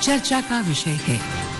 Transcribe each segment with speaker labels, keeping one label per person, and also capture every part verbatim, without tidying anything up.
Speaker 1: चर्चा का विषय है।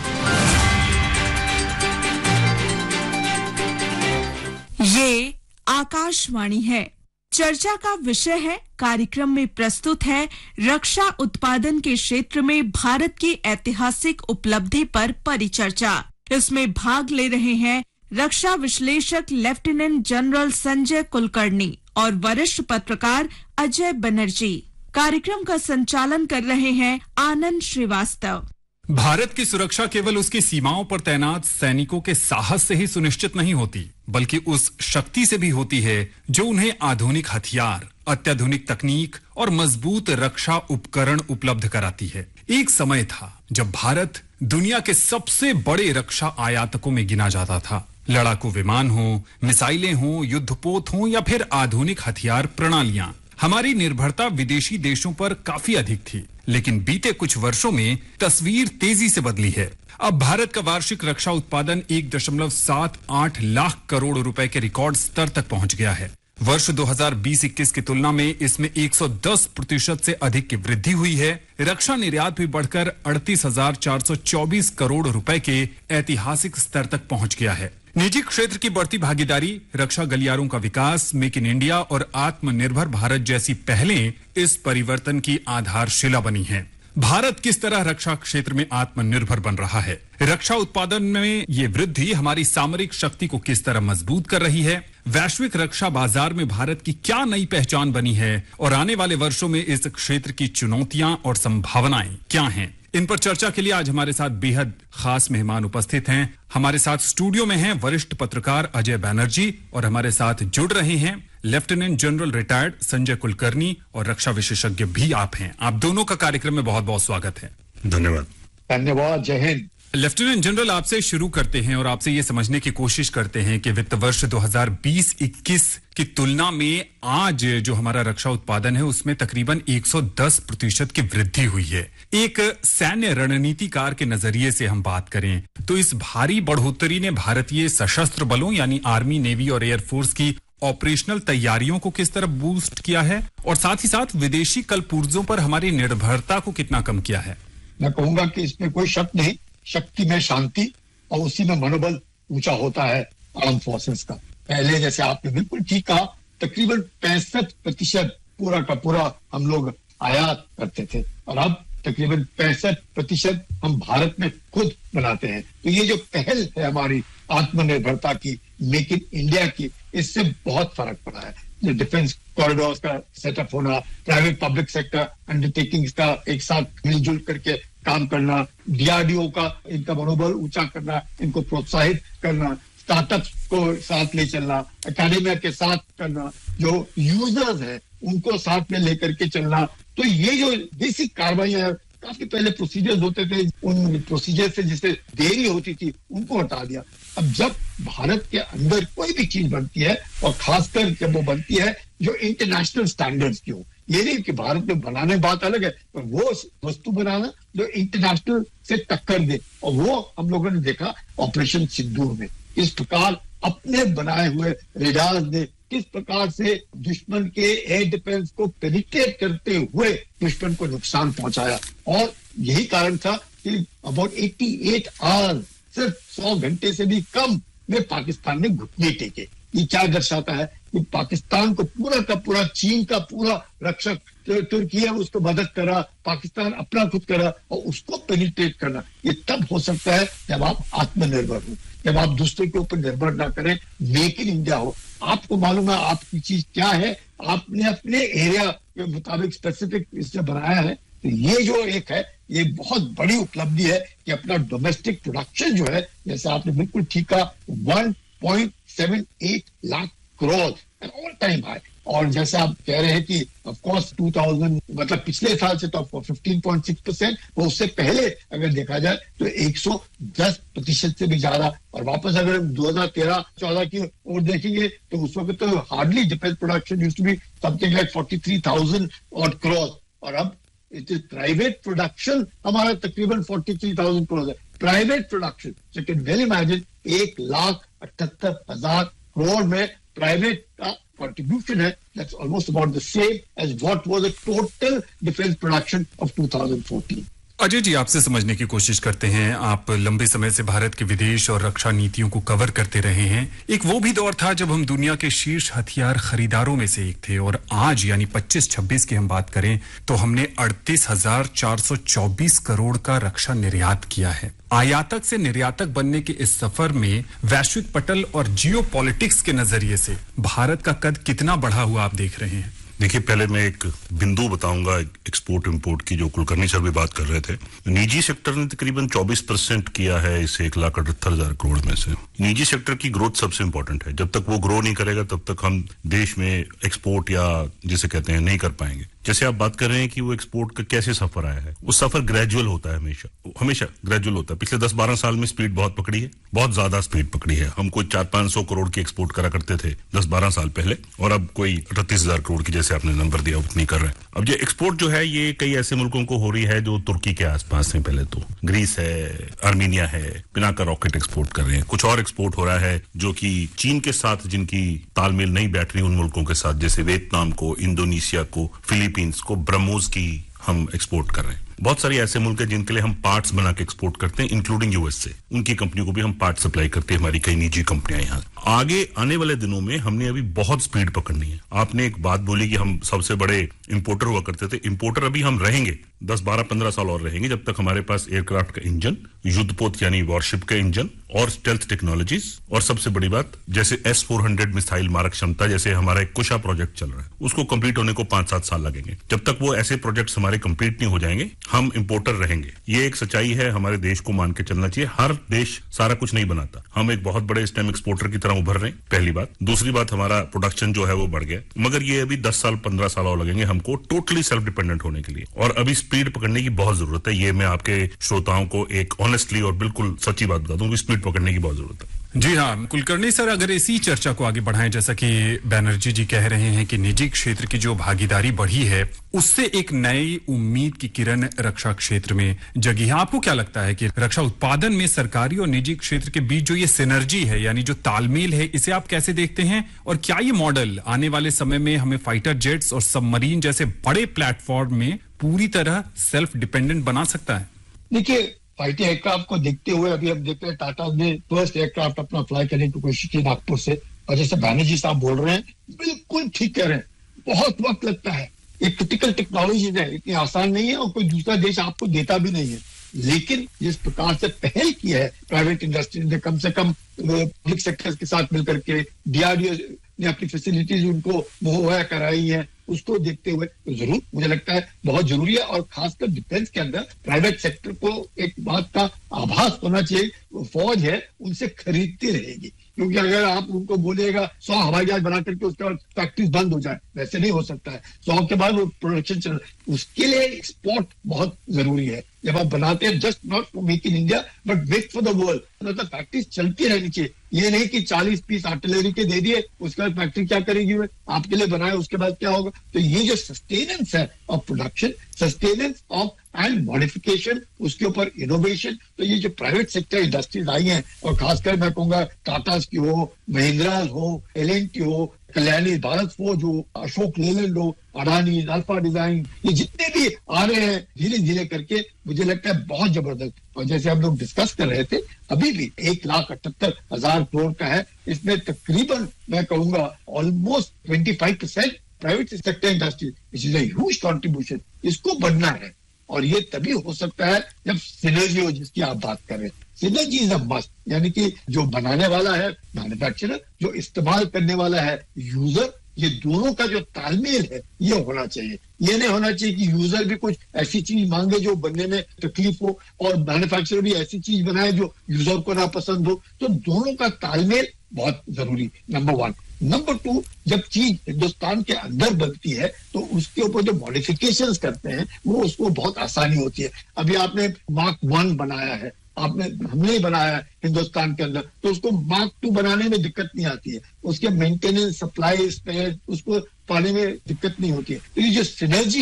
Speaker 2: ये आकाशवाणी है। चर्चा का विषय है। कार्यक्रम में प्रस्तुत है रक्षा उत्पादन के क्षेत्र में भारत की ऐतिहासिक उपलब्धि पर परिचर्चा। इसमें भाग ले रहे हैं रक्षा विश्लेषक लेफ्टिनेंट जनरल संजय कुलकर्णी और वरिष्ठ पत्रकार अजय बनर्जी। कार्यक्रम का संचालन कर रहे हैं आनंद श्रीवास्तव।
Speaker 3: भारत की सुरक्षा केवल उसकी सीमाओं पर तैनात सैनिकों के साहस से ही सुनिश्चित नहीं होती, बल्कि उस शक्ति से भी होती है जो उन्हें आधुनिक हथियार, अत्याधुनिक तकनीक और मजबूत रक्षा उपकरण उपलब्ध कराती है। एक समय था जब भारत दुनिया के सबसे बड़े रक्षा आयातकों में गिना जाता था। लड़ाकू विमान हो, मिसाइलें हो, युद्धपोत हो या फिर आधुनिक हथियार प्रणालियां, हमारी निर्भरता विदेशी देशों पर काफी अधिक थी। लेकिन बीते कुछ वर्षों में तस्वीर तेजी से बदली है। अब भारत का वार्षिक रक्षा उत्पादन एक दशमलव सात आठ लाख करोड़ रुपए के रिकॉर्ड स्तर तक पहुंच गया है। वर्ष दो हज़ार बीस इक्कीस की तुलना में इसमें एक सौ दस प्रतिशत से अधिक की वृद्धि हुई है। रक्षा निर्यात भी बढ़कर अड़तीस हजार चार सौ चौबीस करोड़ रुपए के ऐतिहासिक स्तर तक पहुंच गया है। निजी क्षेत्र की बढ़ती भागीदारी, रक्षा गलियारों का विकास, मेक इन इंडिया और आत्मनिर्भर भारत जैसी पहलें इस परिवर्तन की आधारशिला बनी हैं। भारत किस तरह रक्षा क्षेत्र में आत्मनिर्भर बन रहा है? रक्षा उत्पादन में ये वृद्धि हमारी सामरिक शक्ति को किस तरह मजबूत कर रही है? वैश्विक रक्षा बाजार में भारत की क्या नई पहचान बनी है? और आने वाले वर्षों में इस क्षेत्र की चुनौतियां और संभावनाएं क्या हैं? इन पर चर्चा के लिए आज हमारे साथ बेहद खास मेहमान उपस्थित हैं। हमारे साथ स्टूडियो में हैं वरिष्ठ पत्रकार अजय बनर्जी और हमारे साथ जुड़ रहे हैं lieutenant general retired Sanjay Kulkarni और रक्षा विशेषज्ञ भी आप हैं। आप दोनों का कार्यक्रम में बहुत बहुत स्वागत है।
Speaker 4: धन्यवाद।
Speaker 5: धन्यवाद। जय हिंद।
Speaker 3: लेफ्टिनेंट जनरल, आपसे शुरू करते हैं और आपसे ये समझने की कोशिश करते हैं कि वित्त वर्ष दो हज़ार बीस इक्कीस की तुलना में आज जो हमारा रक्षा उत्पादन है उसमें तकरीबन एक सौ दस प्रतिशत की वृद्धि हुई है। एक सैन्य रणनीतिकार के नजरिए से हम बात करें तो इस भारी बढ़ोतरी ने भारतीय सशस्त्र बलों यानी आर्मी, नेवी और एयरफोर्स की ऑपरेशनल तैयारियों को किस तरह बूस्ट किया है और साथ ही साथ विदेशी कलपुर्जों पर हमारी निर्भरता को कितना कम किया है?
Speaker 5: मैं कहूंगा कि इसमें कोई शक नहीं, शक्ति में शांति और उसी में मनोबल ऊंचा होता है आर्म फोर्सेस का। पहले जैसे आपने बिल्कुल ठीक कहा, तकरीबन पैंसठ प्रतिशत पूरा का पूरा हम लोग आयात करते थे और अब तकरीबन पैंसठ प्रतिशत हम भारत में खुद बनाते हैं। तो ये जो पहल है हमारी आत्मनिर्भरता की, मेक इन इंडिया की, इससे बहुत फर्क पड़ा है। जो डिफेंस कॉरिडोर्स का सेटअप होना, प्राइवेट पब्लिक सेक्टर अंडरटेकिंग्स का एक साथ मिलजुल करके काम करना, डीआरडीओ का इनका मनोबल ऊंचा करना, इनको प्रोत्साहित करना, स्टार्टअप्स को साथ ले चलना, एकेडमिया के साथ करना, जो यूजर्स है उनको साथ में लेकर के चलना। तो ये जो बेसिक कार्रवाइयां, काफी पहले प्रोसीजर्स होते थे, उन प्रोसीजर से जिससे देरी होती थी उनको हटा दिया। अब जब भारत के अंदर कोई भी चीज बनती है और खासकर जब वो बनती है जो इंटरनेशनल स्टैंडर्ड्स की हो, ये नहीं कि भारत में बनाने बात अलग है, पर वो वस्तु बनाना जो इंटरनेशनल से टक्कर दे, और वो हम लोगों ने देखा ऑपरेशन सिंदूर में। इस प्रकार अपने बनाए हुए रेडार्स ने किस प्रकार से दुश्मन के एयर डिफेंस को पेनिट्रेट करते हुए दुश्मन को नुकसान पहुंचाया, और यही कारण था कि अबाउट अट्ठासी आवर्स, सिर्फ सौ घंटे से भी कम में पाकिस्तान ने घुटने टेके। ये क्या दर्शाता है कि पाकिस्तान को पूरा का पूरा, चीन का पूरा रक्षक तुर्की है उसको मदद करा, पाकिस्तान अपना खुद करा, और उसको पेनिट्रेट करना ये तब हो सकता है जब आप आत्मनिर्भर हो, जब आप दूसरे के ऊपर निर्भर ना करें, मेक इन इंडिया हो। आपको मालूम है आपकी चीज क्या है, आपने अपने एरिया के मुताबिक स्पेसिफिक इससे बनाया है। तो ये जो एक है, ये बहुत बड़ी उपलब्धि है कि अपना डोमेस्टिक प्रोडक्शन जो है, जैसे आपने बिल्कुल ठीक कहा, one point seven eight lakh crore, all time high. और जैसे आप कह रहे हैं कि ऑफ कोर्स दो हज़ार मतलब पिछले साल से तो पंद्रह पॉइंट छह परसेंट, वो उससे पहले अगर देखा जाए तो एक सौ दस प्रतिशत से भी ज्यादा। और वापस अगर दो हज़ार तेरह चौदह की ओर देखेंगे तो उस वक्त तो hardly defence production used to be something like तैंतालीस हज़ार और करोड़, और अब इट इज प्राइवेट प्रोडक्शन हमारा तकरीबन तैंतालीस हज़ार करोड़ है, private production. So can well imagine एक लाख अठहत्तर हजार करोड़ में प्राइवेट का contribution है, that's almost about the same as what was the total defense production of two thousand fourteen.
Speaker 3: Ajay ji, आपसे समझने की कोशिश करते हैं। आप लंबे समय से भारत के विदेश और रक्षा नीतियों को कवर करते रहे हैं। एक वो भी दौर था जब हम दुनिया के शीर्ष हथियार खरीदारों में से एक थे, और आज यानी पच्चीस छब्बीस की हम बात करें तो हमने अड़तीस हजार चार सौ चौबीस करोड़ का रक्षा निर्यात किया है। आयातक से निर्यातक बनने के इस सफर में वैश्विक पटल और जियो पॉलिटिक्स के नजरिए से भारत का कद कितना बढ़ा हुआ आप देख रहे हैं?
Speaker 1: देखिए, पहले मैं एक बिंदु बताऊंगा एक्सपोर्ट इंपोर्ट की, जो कुलकर्णी सर भी बात कर रहे थे। निजी सेक्टर ने तकरीबन चौबीस परसेंट किया है इस एक लाख अठहत्तर हजार करोड़ में से। निजी सेक्टर की ग्रोथ सबसे इंपॉर्टेंट है। जब तक वो ग्रो नहीं करेगा तब तक हम देश में एक्सपोर्ट या जिसे कहते हैं नहीं कर पाएंगे। जैसे आप बात कर रहे हैं कि वो एक्सपोर्ट का कैसे सफर आया है, वो सफर ग्रेजुअल होता है, हमेशा हमेशा ग्रेजुअल होता है। पिछले दस बारह साल में स्पीड बहुत पकड़ी है, बहुत ज्यादा स्पीड पकड़ी है। हम कोई चार पांच सौ करोड़ की एक्सपोर्ट करा करते थे दस बारह साल पहले, और अब कोई अड़तीस हजार करोड़ की, जैसे आपने नंबर दिया, उतनी कर रहे हैं। अब ये एक्सपोर्ट जो है ये कई ऐसे मुल्कों को हो रही है जो तुर्की के आसपास है। पहले तो ग्रीस है, आर्मीनिया है, पिनाका रॉकेट एक्सपोर्ट कर रहे हैं। कुछ और एक्सपोर्ट हो रहा है जो कि चीन के साथ जिनकी तालमेल नहीं बैठ रही उन मुल्कों के साथ, जैसे वियतनाम को, इंडोनेशिया को, फिलीपींस को, ब्रह्मोस की हम एक्सपोर्ट कर रहे हैं। बहुत सारे ऐसे मुल्क हैं जिनके लिए हम पार्ट्स बना के एक्सपोर्ट करते हैं, इंक्लूडिंग यूएस से। उनकी कंपनियों को भी हम पार्ट सप्लाई करते हैं, हमारी कई निजी कंपनियां यहाँ। आगे आने वाले दिनों में हमने अभी बहुत स्पीड पकड़नी है। आपने एक बात बोली कि हम सबसे बड़े इंपोर्टर हुआ करते थे। इंपोर्टर अभी हम रहेंगे, दस बारह पंद्रह साल और रहेंगे, जब तक हमारे पास एयरक्राफ्ट का इंजन, युद्धपोत यानी वॉरशिप का इंजन, और स्टेल्थ टेक्नोलॉजीज, और सबसे बड़ी बात जैसे एस फोर हंड्रेड मिसाइल मारक क्षमता, जैसे हमारा एक कुशा प्रोजेक्ट चल रहा है, उसको कंप्लीट होने को पांच सात साल लगेंगे। जब तक वो ऐसे प्रोजेक्ट्स हमारे कंप्लीट नहीं हो जाएंगे, हम इंपोर्टर रहेंगे। ये एक सच्चाई है, हमारे देश को मान के चलना चाहिए। हर देश सारा कुछ नहीं बनाता। हम एक बहुत बड़े स्टेम एक्सपोर्टर की तरह उभर रहे हैं, पहली बात। दूसरी बात, हमारा प्रोडक्शन जो है वो बढ़ गया, मगर ये अभी दस साल पंद्रह साल और लगेंगे हमको टोटली सेल्फ डिपेंडेंट होने के लिए, और अभी स्पीड पकड़ने की बहुत जरूरत है। ये मैं आपके श्रोताओं को एक ऑनेस्टली और बिल्कुल सच्ची बात बता दूं कि स्पीड पकड़ने की बहुत जरूरत है।
Speaker 3: जी हाँ कुलकर्णी सर, अगर इसी चर्चा को आगे बढ़ाएं, जैसा कि बैनर्जी जी कह रहे हैं कि निजी क्षेत्र की जो भागीदारी बढ़ी है उससे एक नई उम्मीद की किरण रक्षा क्षेत्र में जगी है। आपको क्या लगता है कि रक्षा उत्पादन में सरकारी और निजी क्षेत्र के बीच जो ये सिनर्जी है, यानी जो तालमेल है, इसे आप कैसे देखते हैं? और क्या ये मॉडल आने वाले समय में हमें फाइटर जेट्स और सबमरीन जैसे बड़े प्लेटफॉर्म में पूरी तरह सेल्फ डिपेंडेंट बना सकता है?
Speaker 5: देखिए, फाइटर एयरक्राफ्ट को देखते हुए अभी हम देखते हैं टाटा ने फर्स्ट एयरक्राफ्ट अपना फ्लाई करने की कोशिश की नागपुर से, और जैसे बैनर्जी साहब बोल रहे हैं बिल्कुल ठीक कह रहे हैं, बहुत वक्त लगता है। एक क्रिटिकल टेक्नोलॉजी है, इतनी आसान नहीं है और कोई दूसरा देश आपको देता भी नहीं है। लेकिन जिस प्रकार से पहल की है प्राइवेट इंडस्ट्री ने, कम से कम पब्लिक सेक्टर के साथ मिलकर के डीआरडीओ ने अपनी फैसिलिटीज उनको मुहैया कराई है, उसको देखते हुए तो जरूर मुझे लगता है बहुत जरूरी है। और खासकर डिफेंस के अंदर प्राइवेट सेक्टर को एक बात का आभास होना चाहिए, फौज है उनसे खरीदती रहेगी, क्योंकि अगर आप उनको बोलेगा सौ हवाई जहाज बना करके उसके बाद फैक्ट्री बंद हो जाए, वैसे नहीं हो सकता है। सौ के बाद वो प्रोडक्शन चल, उसके लिए एक्सपोर्ट बहुत जरूरी है। जब आप बनाते हैं just not for make in India but make for the world, मतलब फैक्ट्री चलती रहनी चाहिए। ये नहीं कि चालीस पीस आर्टिलरी के दे दिए, उसके बाद फैक्ट्री क्या करेगी, वो आपके लिए बनाए, उसके बाद क्या होगा। तो ये जो सस्टेनेंस है of production, sustenance of and modification, उसके ऊपर इनोवेशन, तो ये जो प्राइवेट सेक्टर इंडस्ट्रीज आई हैं, और खासकर मैं कहूंगा टाटा की हो, महिंद्रा हो, एल एंड टी हो, कल्याणी भारत फौज हो, अशोक लेलैंड हो, अडानी, अल्फा डिजाइन, ये जितने भी आ रहे हैं धीरे धीरे करके, मुझे लगता है बहुत जबरदस्त। और जैसे हम लोग डिस्कस कर रहे थे, अभी भी एक लाख अठहत्तर हजार करोड़ का है, इसमें तकरीबन मैं कहूंगा almost twenty five percent private sector industry, which is a huge contribution. इसको बढ़ना है, और ये तभी हो सकता है जब सिनर्जी हो, जिसकी आप बात कर रहे हैं। सिनर्जी इज अ मस्ट, यानी कि जो बनाने वाला है मैन्युफैक्चरर, जो इस्तेमाल करने वाला है यूजर, ये दोनों का जो तालमेल है ये होना चाहिए। ये नहीं होना चाहिए कि यूजर भी कुछ ऐसी चीज मांगे जो बनने में तकलीफ हो, और मैन्युफैक्चरर भी ऐसी चीज बनाए जो यूजर को ना पसंद हो। तो दोनों का तालमेल बहुत जरूरी, नंबर वन। नंबर टू, जब चीज हिंदुस्तान के अंदर बनती है तो उसके ऊपर जो मॉडिफिकेशंस करते हैं वो उसको बहुत आसानी होती है। अभी आपने मार्क वन बनाया है, आपने हमने बनाया है हिंदुस्तान के अंदर, तो उसको मार्क टू बनाने में दिक्कत नहीं आती है, उसके मेंटेनेंस, सप्लाई, स्पेयर, उसको पाने में दिक्कत नहीं होती है। तो ये जो सिनर्जी है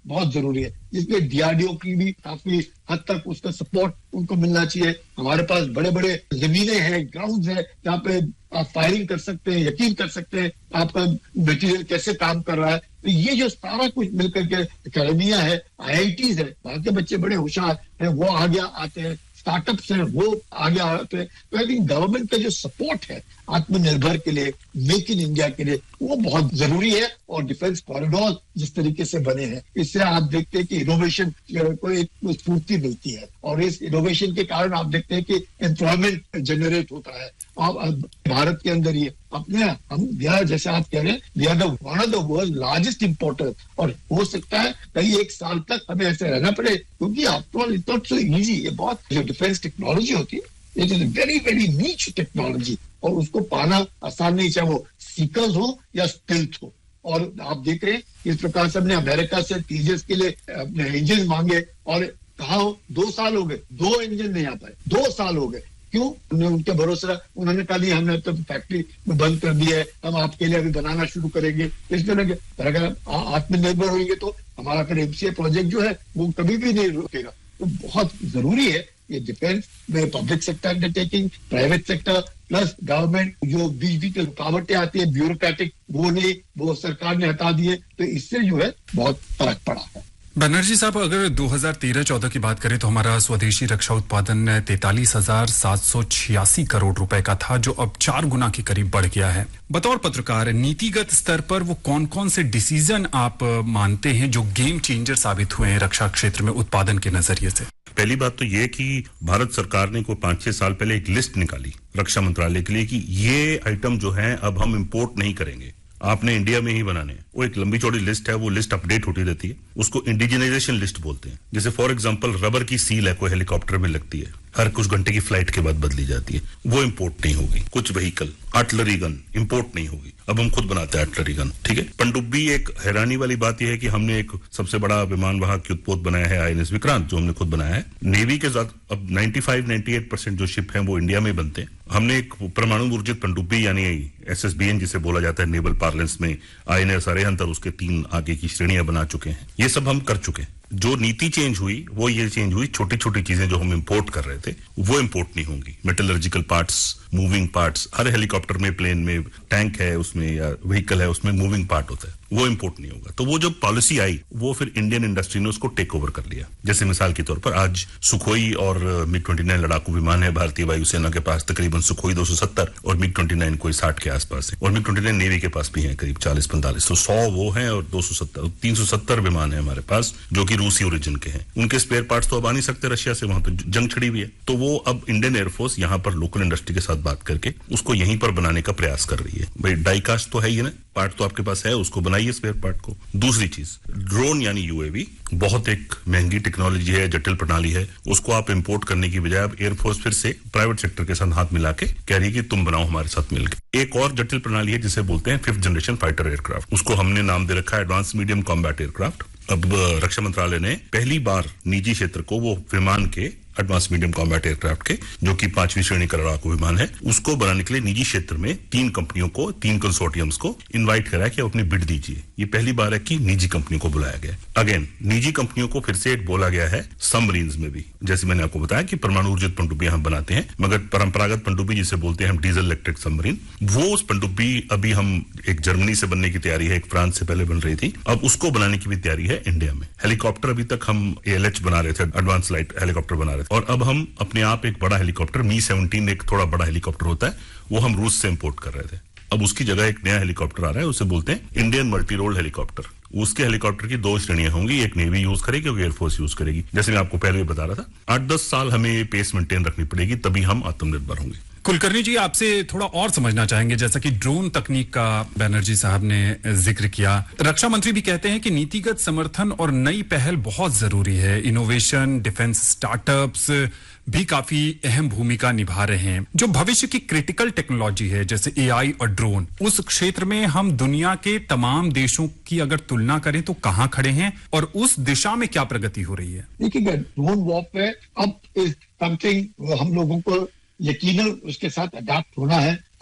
Speaker 5: बहुत जरूरी है, जिसमें डीआरडीओ की भी काफी हद तक उसका सपोर्ट उनको मिलना चाहिए। हमारे पास बड़े बड़े जमीनें हैं, ग्राउंड है, जहाँ पे आप फायरिंग कर सकते हैं, यकीन कर सकते हैं आपका मटेरियल कैसे काम कर रहा है। तो ये जो सारा कुछ मिलकर के अकेडमिया है, आईआईटीज है, वहाँ के बच्चे बड़े होशियार हैं, वो आगे आते हैं, स्टार्टअप्स हैं वो आगे आते हैं। तो आई थिंक गवर्नमेंट का जो सपोर्ट है आत्मनिर्भर के लिए, मेक इन इंडिया के लिए, वो बहुत जरूरी है। और डिफेंस कॉरिडोर जिस तरीके से बने हैं, इससे आप देखते हैं कि इनोवेशन को एक स्फूर्ति मिलती है, और इस इनोवेशन के कारण आप देखते हैं कि एम्प्लॉयमेंट जनरेट होता है। अब भारत के अंदर ही अपने हम बिहार, जैसे आप कह रहे हैं, we are the one of the world largest importer, और हो सकता है कई एक साल तक हमें ऐसे रहना पड़े, क्योंकि after all it's not so easy. ये बहुत जो डिफेंस टेक्नोलॉजी होती है, इट इज वेरी वेरी नीच टेक्नोलॉजी, और उसको पाना आसान नहीं, चाहे वो सीकर्स हो या स्टिल्थ हो। और आप देख रहे हैं इस प्रकार से हमने अमेरिका से तेजस के लिए अपने इंजन मांगे, और कहा दो साल हो गए, दो इंजन नहीं आ पाए, दो साल हो गए। क्यों? हमने उनके भरोसा, उन्होंने कहा नहीं हमने तो फैक्ट्री में बंद कर दिया है, हम आपके लिए अभी बनाना शुरू करेंगे। इस तरह के अगर आत्मनिर्भर होंगे तो हमारा फिर एमसीए प्रोजेक्ट जो है वो कभी भी नहीं रुकेगा। तो बहुत जरूरी है ये डिफेंस में public sector undertaking, private sector plus government, जो बीच बीच में रुकावटें आती है ब्यूरोक्रेटिक, वो नहीं, वो सरकार ने हटा दिए, तो इससे जो है बहुत फर्क पड़ा है।
Speaker 3: बनर्जी साहब, अगर दो हज़ार तेरह चौदह की बात करें तो हमारा स्वदेशी रक्षा उत्पादन तैतालीस हजार सात सौ छियासी करोड़ रुपए का था, जो अब चार गुना के करीब बढ़ गया है। बतौर पत्रकार, नीतिगत स्तर पर वो कौन कौन से डिसीजन आप मानते हैं जो गेम चेंजर साबित हुए हैं रक्षा क्षेत्र में उत्पादन के नजरिए से?
Speaker 1: पहली बात तो ये कि भारत सरकार ने कोई पांच छह साल पहले एक लिस्ट निकाली रक्षा मंत्रालय के लिए कि ये आइटम जो है अब हम इंपोर्ट नहीं करेंगे, आपने इंडिया में ही बनाने हैं। वो एक लंबी चौड़ी लिस्ट है, वो लिस्ट अपडेट होती रहती है, उसको इंडिजिनाइजेशन लिस्ट बोलते हैं। जैसे फॉर एग्जांपल रबर की सील है, कोई हेलीकॉप्टर में लगती है, हर कुछ घंटे की फ्लाइट के बाद बदली जाती है, वो इंपोर्ट नहीं होगी। कुछ व्हीकल, आर्टिलरी गन इंपोर्ट नहीं होगी, अब हम खुद बनाते हैं आर्टिलरी गन, ठीक है। पनडुब्बी, एक हैरानी वाली बात यह है कि हमने एक सबसे बड़ा विमान वाहक युद्धपोत बनाया है आईएनएस विक्रांत, जो हमने खुद बनाया है। नेवी के साथ अब पचानवे अट्ठानवे परसेंट जो शिप हैं वो इंडिया में बनते हैं। हमने एक परमाणु ऊर्जित पनडुब्बी यानी एसएसबीएन जिसे बोला जाता है नेवल पार्लेंस में, आईएनएस अरिहंत और उसके तीन आगे की श्रेणियां बना चुके हैं। ये सब हम कर चुके हैं। जो नीति चेंज हुई वो ये चेंज हुई, छोटी छोटी चीजें जो हम इंपोर्ट कर रहे थे वो इंपोर्ट नहीं होंगी। मेटलर्जिकल पार्ट्स, मूविंग पार्ट्स, हर हेलीकॉप्टर में, प्लेन में, टैंक है उसमें या व्हीकल है उसमें मूविंग पार्ट होता है, वो इंपोर्ट नहीं होगा। तो वो जो पॉलिसी आई वो फिर इंडियन इंडस्ट्री ने उसको टेक ओवर कर लिया। जैसे मिसाल के तौर पर आज सुखोई और मिग ट्वेंटी नाइन लड़ाकू विमान है भारतीय वायुसेना के पास, तकरीबन सुखोई दो सौ सत्तर और मिग ट्वेंटी नाइन कोई साठ के आसपास है, और मिग ट्वेंटी नाइन नेवी के पास भी है करीब चालीस पैंतालीस। तो सौ वो है और दो सौ सत्तर तीन सौ सत्तर विमान है हमारे पास जो कि रूसी ओरिजिन के हैं। उनके स्पेयर पार्ट्स तो अब आ नहीं सकते रशिया से, वहां तो जंग छिड़ी हुई है। तो वो अब इंडियन एयरफोर्स यहाँ पर लोकल इंडस्ट्री के साथ बात करके उसको यहीं पर बनाने का प्रयास कर रही है। भाई डाई कास्ट तो है ही ना, पार्ट तो आपके पास है, उसको बनाइए स्पेयर पार्ट को। दूसरी चीज, ड्रोन यानी यूएवी बहुत एक महंगी टेक्नोलॉजी है, जटिल प्रणाली है, उसको आप इंपोर्ट करने की बजाय अब एयरफोर्स फिर से प्राइवेट सेक्टर के साथ हाथ मिला के कह रही है कि तुम बनाओ हमारे साथ मिलकर। एक और जटिल प्रणाली है जिसे बोलते हैं फिफ्थ जनरेशन फाइटर एयरक्राफ्ट, उसको हमने नाम दे रखा है एडवांस मीडियम कॉम्बैट एयरक्राफ्ट। अब रक्षा मंत्रालय ने पहली बार निजी क्षेत्र को वो विमान के एडवांस मीडियम कॉम्बैट एयरक्राफ्ट के, जो कि पांचवी श्रेणी का लड़ाकू विमान है, उसको बनाने के लिए निजी क्षेत्र में तीन कंपनियों को, तीन कंसोर्टियम्स को इनवाइट करा कि आप अपनी बिड दीजिए। ये पहली बार है कि निजी कंपनियों को बुलाया गया। अगेन निजी कंपनियों को फिर से बोला गया है सबमरीन्स में भी। जैसे मैंने आपको बताया कि परमाणु ऊर्जित पनडुब्बी हम बनाते हैं, मगर परंपरागत पनडुब्बी जिसे बोलते हैं हम डीजल इलेक्ट्रिक सबमरीन, वो उस पनडुब्बी अभी हम एक जर्मनी से बनने की तैयारी है, एक फ्रांस से पहले बन रही थी, अब उसको बनाने की भी तैयारी है इंडिया में। हेलीकॉप्टर अभी तक हम एएलएच बना रहे थे, एडवांस लाइट हेलीकॉप्टर बना रहे थे, और अब हम अपने आप एक बड़ा हेलीकॉप्टर मी सेवनटीन एक थोड़ा बड़ा हेलीकॉप्टर होता है, वो हम रूस से इंपोर्ट कर रहे थे। अब उसकी जगह एक नया हेलीकॉप्टर आ रहा है, उसे बोलते हैं इंडियन मल्टी रोल हेलीकॉप्टर। उसके हेलीकॉप्टर की दो श्रेणियां होंगी, एक नेवी यूज करेगी और एयरफोर्स यूज करेगी। जैसे मैं आपको पहले भी बता रहा था, आठ दस साल हमें ये पेस मेंटेन रखनी पड़ेगी, तभी हम आत्मनिर्भर होंगे।
Speaker 3: कुलकर्णी जी, आपसे थोड़ा और समझना चाहेंगे, जैसा कि ड्रोन तकनीक का बनर्जी साहब ने जिक्र किया। रक्षा मंत्री भी कहते हैं कि नीतिगत समर्थन और नई पहल बहुत जरूरी है। इनोवेशन, डिफेंस स्टार्टअप्स भी काफी अहम भूमिका निभा रहे हैं। जो भविष्य की क्रिटिकल टेक्नोलॉजी है जैसे एआई और ड्रोन, उस क्षेत्र में हम दुनिया के तमाम देशों की अगर तुलना करें तो कहां खड़े हैं और उस दिशा में क्या प्रगति हो रही है?
Speaker 5: देखिए, ड्रोन वॉरफेयर अब इज समथिंग हम लोगों को यकीनन उसके साथ अडैप्ट होना है।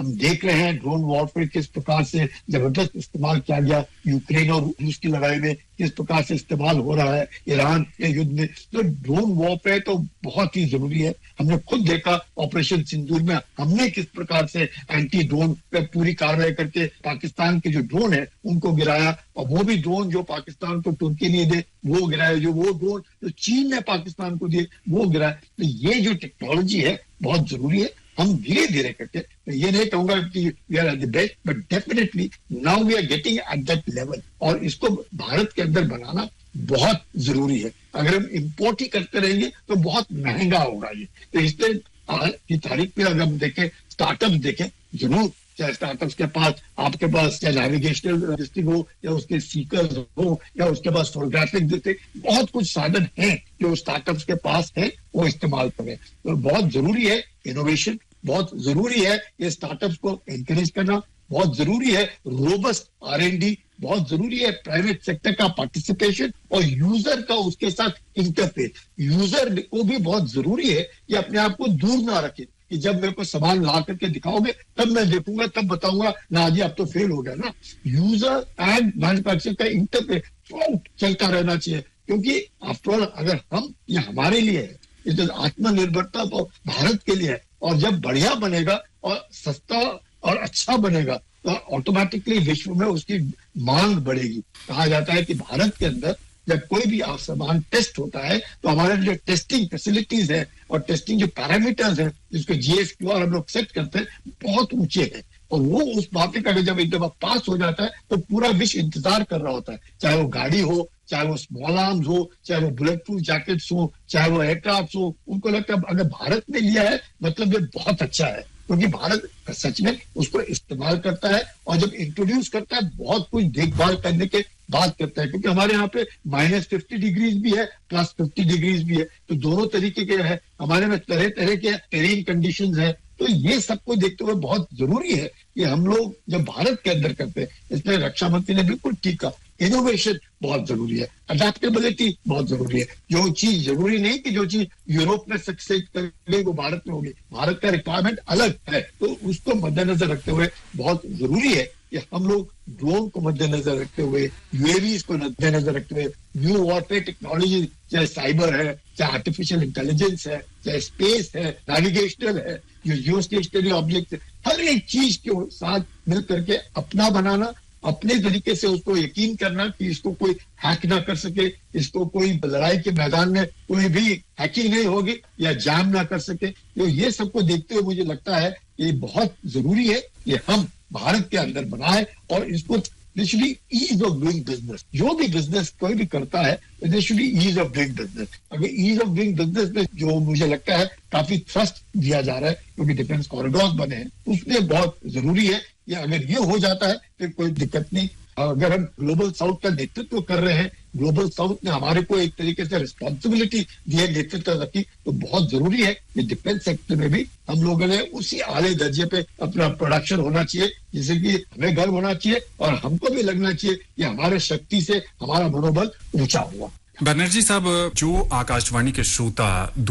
Speaker 5: हम देख रहे हैं ड्रोन वॉरफेयर किस प्रकार से जबरदस्त इस्तेमाल किया गया यूक्रेन और रूस की लड़ाई में, किस प्रकार से इस्तेमाल हो रहा है ईरान के युद्ध में। तो ड्रोन वॉरफेयर तो बहुत ही जरूरी है। हमने खुद देखा ऑपरेशन सिंदूर में हमने किस प्रकार से एंटी ड्रोन पे पूरी कार्रवाई करके पाकिस्तान के जो ड्रोन है उनको गिराया, और वो भी ड्रोन जो पाकिस्तान को तुर्की नहीं दे वो गिराया, जो वो ड्रोन जो चीन ने पाकिस्तान को दिए वो गिराया। तो ये जो टेक्नोलॉजी है बहुत जरूरी है। हम धीरे धीरे करके, तो ये नहीं कहूंगा कि we are at the best, but definitely now we are getting at that level, और इसको भारत के अंदर बनाना बहुत जरूरी है। अगर हम इम्पोर्ट ही करते रहेंगे तो बहुत महंगा होगा ये। तो इसलिए आज की तारीख में अगर हम देखें, स्टार्टअप देखें, जरूर चाहे स्टार्टअप्स के पास आपके पास चाहे नेविगेशनल डिस्ट्रिक्ट हो या उसके सीकर्स हो या उसके पास फोटोग्राफिक डिस्ट्रिक्ट, बहुत कुछ साधन हैं जो स्टार्टअप्स के पास है, वो इस्तेमाल करें। तो बहुत जरूरी है इनोवेशन, बहुत जरूरी है ये स्टार्टअप्स को एनकरेज करना, बहुत जरूरी है रोबस्ट आर एंड डी, बहुत जरूरी है प्राइवेट सेक्टर का पार्टिसिपेशन और यूजर का उसके साथ इंटरफेस। यूजर को भी बहुत जरूरी है कि अपने आप को दूर ना रखे कि जब मेरे को सामान ला करके दिखाओगे तब मैं देखूंगा तब बताऊंगा ना, जी अब तो फेल हो गया ना। यूजर एंड मैन्युफैक्चरर का इंटरफेस चलता रहना चाहिए, क्योंकि आफ्टर ऑल अगर हम ये हमारे लिए है, ये तो आत्मनिर्भरता तो भारत के लिए है, और जब बढ़िया बनेगा और सस्ता और अच्छा बनेगा तो ऑटोमेटिकली विश्व में उसकी मांग बढ़ेगी। कहा जाता है कि भारत के अंदर जब कोई भी सामान टेस्ट होता है तो हमारे जो टेस्टिंग फैसिलिटीज है और टेस्टिंग जो पैरामीटर्स है जिसको जीएसक्यूआर हम लोग सेट करते हैं बहुत ऊंचे हैं, और वो उस मापे का जब एक दफा पास हो जाता है तो पूरा विश्व इंतजार कर रहा होता है, चाहे वो गाड़ी हो, चाहे वो स्मॉल आर्म्स हो, चाहे वो बुलेट प्रूफ जैकेट्स हो, चाहे वो एयरक्राफ्ट हो। उनको लगता है अगर भारत ने लिया है मतलब ये बहुत अच्छा है, क्योंकि भारत सच में उसको इस्तेमाल करता है और जब इंट्रोड्यूस करता है बहुत कुछ देखभाल करने के बात करता है, क्योंकि हमारे यहाँ पे माइनस फिफ्टी डिग्रीज भी है, प्लस फिफ्टी डिग्रीज भी है, तो दोनों तरीके के है। हमारे में तरह तरह के टेरेन कंडीशंस है, तो ये सबको देखते हुए बहुत जरूरी है कि हम लोग जब भारत के अंदर करते हैं, इसलिए रक्षा मंत्री ने बिल्कुल ठीक कहा, इनोवेशन बहुत जरूरी है, अडेप्टेबिलिटी बहुत जरूरी है। जो चीज जरूरी नहीं कि जो चीज यूरोप में सक्सेस करेगी वो भारत में होगी, भारत का रिक्वायरमेंट अलग है, तो उसको मद्देनजर रखते हुए बहुत जरूरी है कि हम लोग ड्रोन को मद्देनजर रखते हुए, यूएवीज को मद्देनजर रखते हुए, न्यू वॉरफेयर टेक्नोलॉजी, चाहे साइबर है, चाहे आर्टिफिशियल इंटेलिजेंस है, चाहे स्पेस है, नेविगेशनल है, जो जियो स्टेशनरी ऑब्जेक्ट है, हर एक चीज के साथ मिल करके अपना बनाना, अपने तरीके से उसको यकीन करना कि इसको कोई हैक ना कर सके, इसको कोई लड़ाई के मैदान में कोई भी हैकिंग नहीं होगी या जाम ना कर सके। तो ये सबको देखते हुए मुझे लगता है ये बहुत जरूरी है कि हम भारत के अंदर बनाए, और इसको there should be ease of doing business. जो भी बिजनेस कोई भी करता है there should be ease of doing business. अगर ease of doing business में जो मुझे लगता है काफी ट्रस्ट दिया जा रहा है क्योंकि डिफेंस कॉरिडोर्स बने हैं, उसमें बहुत जरूरी है कि अगर ये हो जाता है तो कोई दिक्कत नहीं। अगर हम ग्लोबल साउथ का नेतृत्व कर रहे हैं, ग्लोबल साउथ ने हमारे को एक तरीके से रिस्पॉन्सिबिलिटी दी है नेतृत्व की, तो बहुत जरूरी है कि डिफेंस सेक्टर में भी हम लोगों ने उसी आले दर्जे पे अपना प्रोडक्शन होना चाहिए, जिससे कि हमें गर्व होना चाहिए और हमको भी लगना चाहिए कि हमारे शक्ति से हमारा मनोबल ऊंचा हुआ।
Speaker 3: बनर्जी साहब, जो आकाशवाणी के श्रोता